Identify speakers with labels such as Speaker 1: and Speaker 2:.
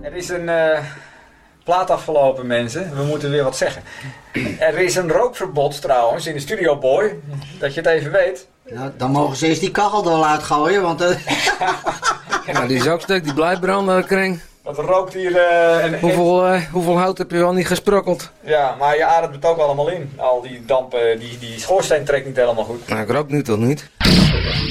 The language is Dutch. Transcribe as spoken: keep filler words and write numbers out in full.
Speaker 1: Er is een uh, plaat afgelopen, mensen. We moeten weer wat zeggen. Er is een rookverbod trouwens in de Studio Boy. Dat je het even weet.
Speaker 2: Ja, dan mogen ze eerst die kachel er wel uitgooien, want... Uh...
Speaker 3: ja, die is ook stuk, die blijft branden, kring.
Speaker 1: Dat rookt hier... Uh, en,
Speaker 3: hoeveel, uh, hoeveel hout heb je wel niet gesprokkeld?
Speaker 1: Ja, maar je ademt het ook allemaal in. Al die dampen, die, die schoorsteen trekt niet helemaal goed.
Speaker 3: Nou, ik rook nu toch niet?